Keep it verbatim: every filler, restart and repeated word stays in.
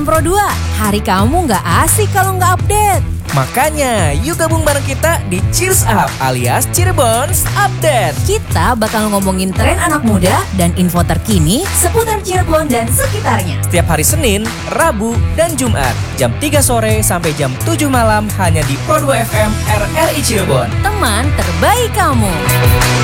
Pro dua. Hari kamu nggak asik kalau nggak update. Makanya, yuk gabung bareng kita di Cheers Up alias Cirebons Update. Kita bakal ngomongin tren anak muda dan info terkini seputar Cirebon dan sekitarnya. Setiap hari Senin, Rabu, dan Jumat, jam tiga sore sampai jam tujuh malam hanya di Pro dua F M R R I Cirebon. Teman terbaik kamu.